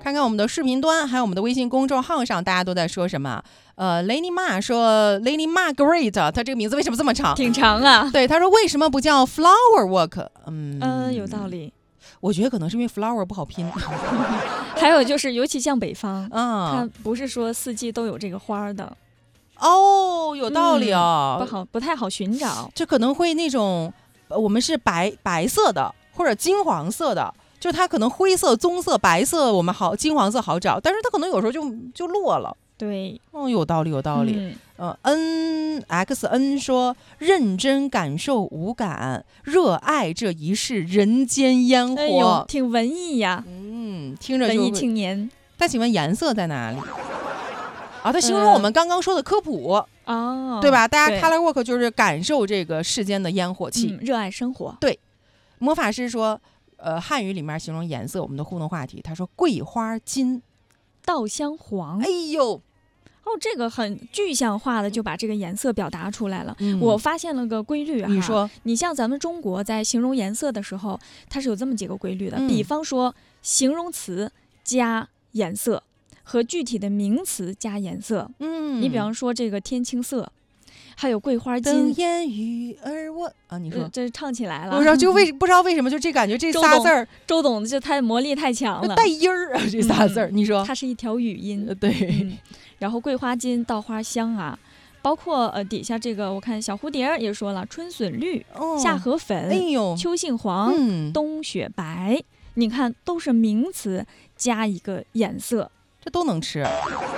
看看我们的视频端，还有我们的微信公众号上，大家都在说什么。Lady Ma 说 Lady Margaret， 她这个名字为什么这么长？ 挺长啊。 对，她说为什么不叫 Flower Walk？ 有道理。 我觉得可能是因为 flower 不好拼。 还有就是，尤其像北方， 它不是说四季都有这个花的。 哦，有道理哦， 不太好寻找。 这可能会那种，我们是白色的或者金黄色的。就它可能灰色、棕色、白色，我们金黄色好找，但是它可能有时候就落了。 对， 有道理，有道理。NXN 说认真感受无感，热爱这一世人间烟火， 挺文艺呀。 听着就文艺青年。 但请问颜色在哪里？它形容我们刚刚说的科普对吧？大家 color walk 就是感受这个世间的烟火气， 热爱生活。 对，魔法师说。汉语里面形容颜色，我们的互动话题，他说桂花金、 稻香黄。 哎呦， 这个很具象化的就把这个颜色表达出来了。我发现了个规律你说， 你像咱们中国在形容颜色的时候，它是有这么几个规律的。比方说，形容词加颜色和具体的名词加颜色。你比方说这个天青色。还有桂花金， 等烟雨而我你说这唱起来了， 不知道为什么就这感觉这仨字儿， 周董就他魔力太强了， 带音儿这仨字儿，你说它是一条语音， 对。 然后桂花金、稻花香啊，包括底下这个我看小蝴蝶也说了，春笋绿、夏荷粉、 哎呦、 秋杏黄、冬雪白，你看都是名词加一个颜色， 这都能吃。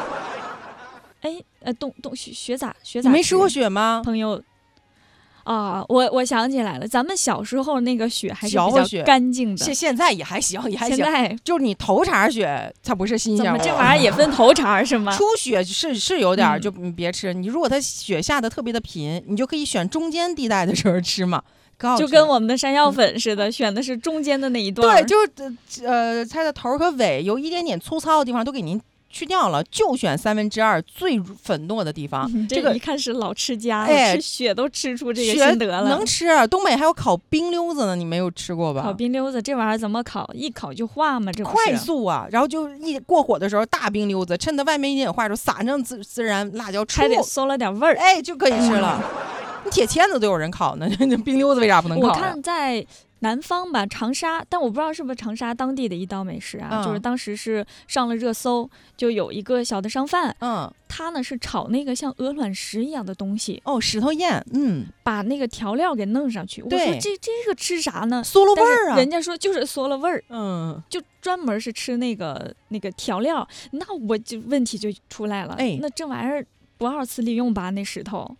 雪咋？ 你没吃过雪吗， 朋友？我想起来了，咱们小时候那个雪还是比较干净的， 现在也还行， 现在就是你头茬雪，它不是新鲜。 怎么这玩意儿也分头茬是吗？ 初雪是有点，就别吃。你如果它雪下的特别的贫，你就可以选中间地带的时候吃嘛。 就跟我们的山药粉似的，选的是中间的那一段。 对，就是它的头和尾有一点点粗糙的地方都给您去掉了，就选2/3最粉糯的地方。 这个一看是老吃家，吃雪都吃出这个心得了。 能吃，东北还有烤冰溜子呢，你没有吃过吧？ 烤冰溜子这玩意儿怎么烤？一烤就化吗？这快速啊！然后就一过火的时候，大冰溜子趁它外面一点化的时候，撒上孜然辣椒， 还得馊了点味儿， 就可以吃了。你铁签子都有人烤呢，冰溜子为啥不能烤？ 我看在南方吧，长沙，但我不知道是不是长沙当地的一道美食啊，就是当时是上了热搜，就有一个小的商贩，他呢是炒那个像鹅卵石一样的东西， 石头燕， 把那个调料给弄上去。我说这个吃啥呢？ 嗦了味儿啊！ 人家说就是嗦了味儿，就专门是吃那个调料，那我就问题就出来了，那这玩意儿不2次利用吧？那石头，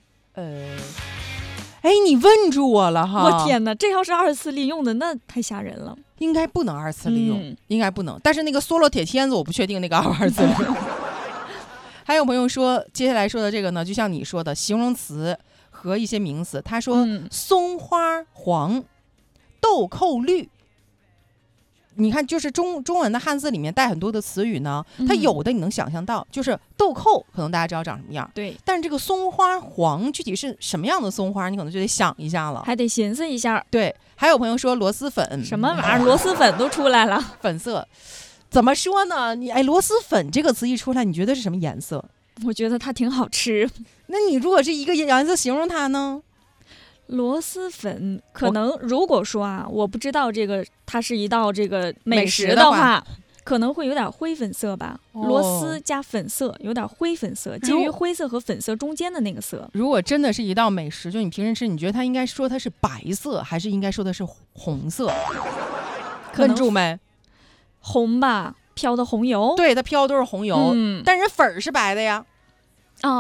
你问住我了哈！ 我天哪，这要是2次利用的，那太吓人了。 应该不能2次利用，应该不能。但是那个嗦了铁签子，我不确定那个2次利用。还有朋友说，接下来说的这个呢，就像你说的形容词和一些名词，他说松花黄、豆蔻绿。你看，就是中文的汉字里面带很多的词语呢，它有的你能想象到，就是豆蔻，可能大家知道长什么样， 对。 但是这个松花黄具体是什么样的松花，你可能就得想一下了， 还得寻思一下。 对，还有朋友说螺蛳粉， 什么玩意儿？螺蛳粉都出来了， 粉色，怎么说呢？螺蛳粉这个词一出来，你觉得是什么颜色？ 我觉得它挺好吃。 那你如果是一个颜色形容它呢？ 螺蛳粉可能如果说我不知道这个它是一道这个美食的话，可能会有点灰粉色吧。螺丝加粉色，有点灰粉色，介于灰色和粉色中间的那个色。 如果真的是一道美食，就你平时吃，你觉得它应该说它是白色，还是应该说的是红色？问住没？ 红吧，飘的红油。 对，它飘都是红油，但人粉儿是白的呀。